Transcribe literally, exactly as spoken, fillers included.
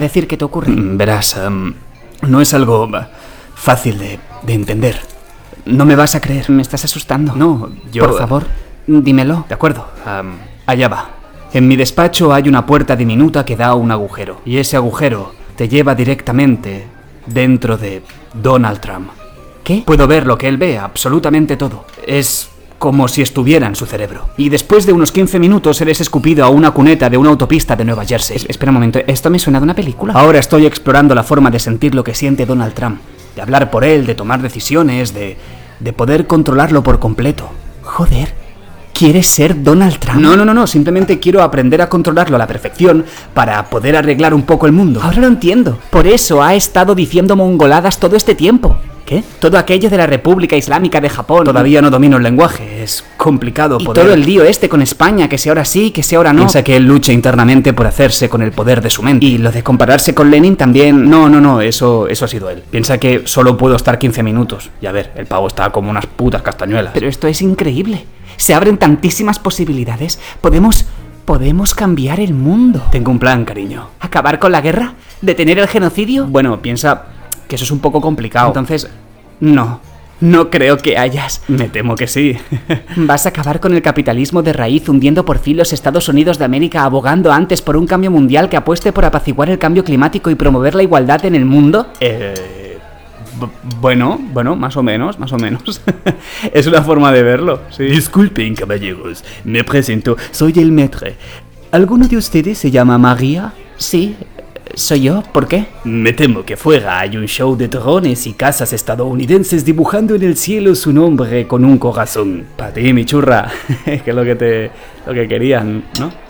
decir qué te ocurre. Verás, um, no es algo uh, fácil de, de entender. No me vas a creer. Me estás asustando. No, yo... Por favor, dímelo. De acuerdo, um, allá va. En mi despacho hay una puerta diminuta que da a un agujero. Y ese agujero te lleva directamente dentro de Donald Trump. ¿Qué? Puedo ver lo que él ve, absolutamente todo. Es como si estuviera en su cerebro. Y después de unos quince minutos eres escupido a una cuneta de una autopista de Nueva Jersey. Es- espera un momento, esto me suena de una película. Ahora estoy explorando la forma de sentir lo que siente Donald Trump. De hablar por él, de tomar decisiones, de, de poder controlarlo por completo. Joder, ¿quieres ser Donald Trump? No, no, no, no, simplemente quiero aprender a controlarlo a la perfección para poder arreglar un poco el mundo. Ahora lo entiendo. Por eso ha estado diciendo mongoladas todo este tiempo. ¿Qué? Todo aquello de la República Islámica de Japón. Todavía no domino el lenguaje, es complicado Y poder... todo el lío este con España, que si ahora sí, que si ahora no. Piensa que él lucha internamente por hacerse con el poder de su mente. Y lo de compararse con Lenin también. No, no, no, eso, eso ha sido él. Piensa que solo puedo estar quince minutos. Y a ver, el pavo está como unas putas castañuelas. Pero esto es increíble. Se abren tantísimas posibilidades. Podemos... Podemos cambiar el mundo. Tengo un plan, cariño. ¿Acabar con la guerra? ¿Detener el genocidio? Bueno, piensa que eso es un poco complicado. Entonces, no. No creo que hayas. Me temo que sí. ¿Vas a acabar con el capitalismo de raíz hundiendo por fin los Estados Unidos de América, abogando antes por un cambio mundial que apueste por apaciguar el cambio climático y promover la igualdad en el mundo? Eh... b- Bueno, bueno, más o menos, más o menos. Es una forma de verlo, sí. Disculpen, caballeros. Me presento. Soy el maître. ¿Alguno de ustedes se llama María? Sí, soy yo. ¿Por qué? Me temo que fuera hay un show de drones y casas estadounidenses dibujando en el cielo su nombre con un corazón. Para ti, mi churra, que es lo que te, lo que querían, ¿no?